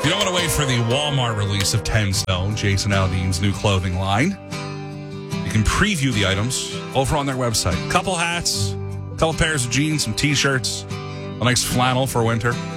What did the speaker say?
you don't want to wait for the Walmart release of 10 Stone, Jason Aldean's new clothing line, you can preview the items over on their website. Couple hats, couple pairs of jeans, some t-shirts, a nice flannel for winter.